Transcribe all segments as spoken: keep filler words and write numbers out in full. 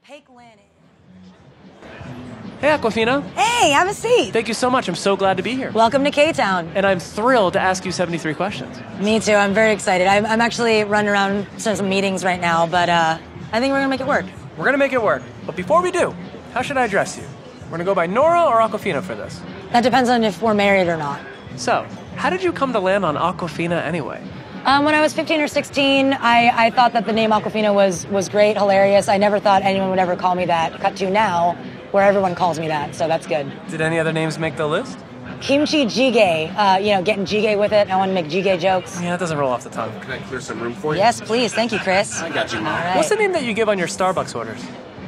Hake Lynn. Hey, Awkwafina. Hey, have a seat. Thank you so much. I'm so glad to be here. Welcome to K-Town. And I'm thrilled to ask you seventy-three questions. Me too. I'm very excited. I'm, I'm actually running around to some meetings right now, but uh, I think we're going to make it work. We're going to make it work. But before we do, how should I address you? We're going to go by Nora or Awkwafina for this? That depends on if we're married or not. So, how did you come to land on Awkwafina anyway? Um, when I was fifteen or sixteen, I, I thought that the name Awkwafina was, was great, hilarious. I never thought anyone would ever call me that. Cut to now, where everyone calls me that, so that's good. Did any other names make the list? Kimchi jjigae, uh, you know, getting jjigae with it. I want to make jjigae jokes. Yeah, it doesn't roll off the tongue. Can I clear some room for you? Yes, please. Thank you, Chris. I got you, Mom. All right. What's the name that you give on your Starbucks orders?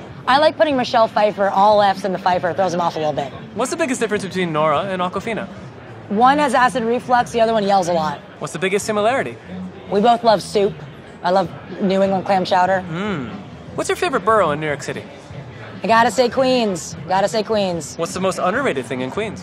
I like putting Michelle Pfeiffer, all F's in the Pfeiffer. It throws them off a little bit. What's the biggest difference between Nora and Awkwafina? One has acid reflux, the other one yells a lot. What's the biggest similarity? We both love soup. I love New England clam chowder. Mmm. What's your favorite borough in New York City? I gotta say Queens. Gotta say Queens. What's the most underrated thing in Queens?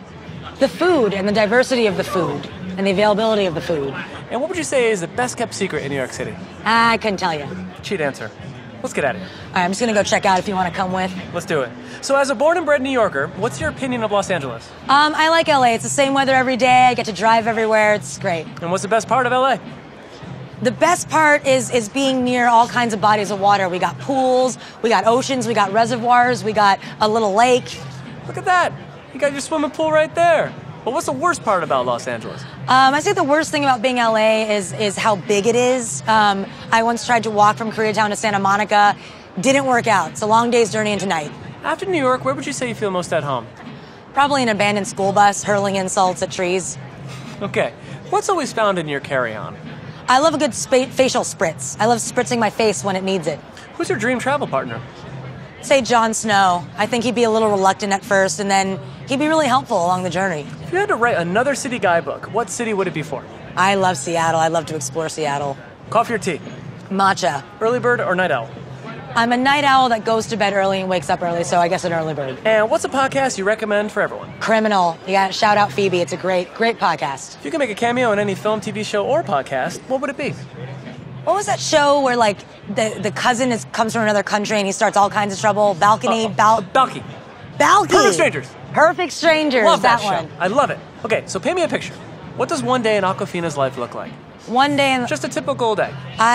The food and the diversity of the food and the availability of the food. And what would you say is the best kept secret in New York City? I couldn't tell you. Cheat answer. Let's get at it. All right, I'm just gonna go check out if you want to come with. Let's do it. So as a born and bred New Yorker, what's your opinion of Los Angeles? Um, I like L A. It's the same weather every day. I get to drive everywhere. It's great. And what's the best part of L A? The best part is is being near all kinds of bodies of water. We got pools, we got oceans, we got reservoirs, we got a little lake. Look at that. You got your swimming pool right there. But what's the worst part about Los Angeles? Um, I say the worst thing about being L A is is how big it is. Um, I once tried to walk from Koreatown to Santa Monica. Didn't work out. It's a long day's journey into night. After New York, where would you say you feel most at home? Probably an abandoned school bus hurling insults at trees. Okay. What's always found in your carry-on? I love a good spa- facial spritz. I love spritzing my face when it needs it. Who's your dream travel partner? Say Jon Snow. I think he'd be a little reluctant at first, and then he'd be really helpful along the journey. If you had to write another city guidebook, what city would it be for? I love Seattle. I love to explore Seattle. Coffee or tea? Matcha. Early bird or night owl? I'm a night owl that goes to bed early and wakes up early, so I guess an early bird. And what's a podcast you recommend for everyone? Criminal. You got to shout out Phoebe. It's a great, great podcast. If you could make a cameo in any film, T V show, or podcast, what would it be? What was that show where, like, the, the cousin is, comes from another country and he starts all kinds of trouble? Balcony? Uh, Bal- Balky. Balky. Perfect Strangers. Perfect Strangers. Love that, that one. show. I love it. Okay, so paint me a picture. What does one day in Awkwafina's life look like? One day in... Just a typical day.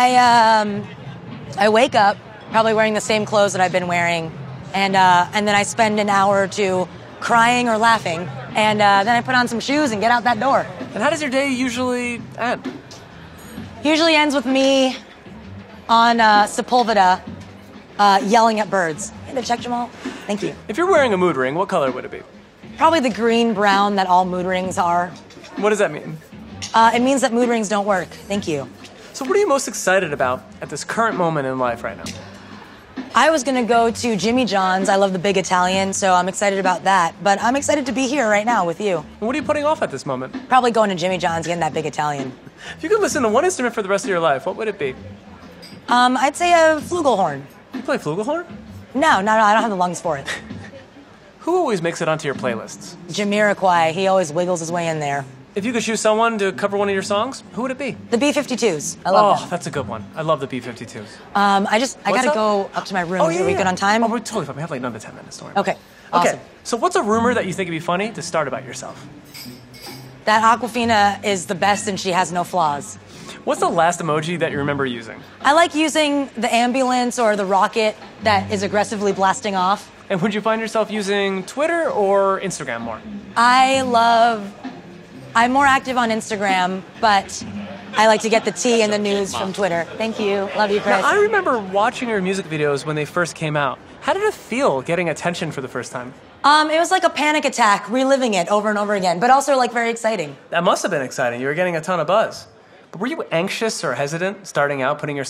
I, um... I wake up, probably wearing the same clothes that I've been wearing, and uh, and then I spend an hour or two crying or laughing, and uh, then I put on some shoes and get out that door. And how does your day usually end? Usually ends with me on uh, Sepulveda uh, yelling at birds. Hey, check, Jamal. Thank you. If you're wearing a mood ring, what color would it be? Probably the green brown that all mood rings are. What does that mean? Uh, it means that mood rings don't work. Thank you. So what are you most excited about at this current moment in life right now? I was going to go to Jimmy John's. I love the big Italian, so I'm excited about that. But I'm excited to be here right now with you. And what are you putting off at this moment? Probably going to Jimmy John's, getting that big Italian. If you could listen to one instrument for the rest of your life, what would it be? Um, I'd say a flugelhorn. You play flugelhorn? No, no, no, I don't have the lungs for it. Who always makes it onto your playlists? Jamiroquai, he always wiggles his way in there. If you could choose someone to cover one of your songs, who would it be? The B fifty-twos. I love Oh, them. that's a good one. I love the B fifty-twos. Um, I just, I What's gotta up? go up to my room. Oh, yeah, Are we yeah. good on time? Oh, we're totally fine. We have like another ten minutes. Don't worry. Okay, awesome. Okay, so what's a rumor that you think would be funny to start about yourself? That Awkwafina is the best and she has no flaws. What's the last emoji that you remember using? I like using the ambulance or the rocket that is aggressively blasting off. And would you find yourself using Twitter or Instagram more? I love, I'm more active on Instagram, but I like to get the tea and the news from Twitter. Thank you. Love you, Chris. Now, I remember watching your music videos when they first came out. How did it feel getting attention for the first time? Um, it was like a panic attack, reliving it over and over again, but also like very exciting. That must have been exciting. You were getting a ton of buzz. But were you anxious or hesitant starting out putting your